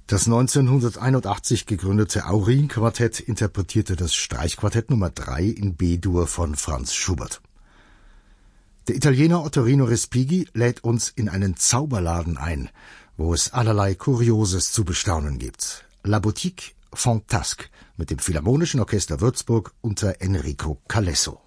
Das 1981 gegründete Aurin-Quartett interpretierte das Streichquartett Nummer 3 in B-Dur von Franz Schubert. Der Italiener Ottorino Respighi lädt uns in einen Zauberladen ein, wo es allerlei Kurioses zu bestaunen gibt. La Boutique Fantasque mit dem Philharmonischen Orchester Würzburg unter Enrico Calesso.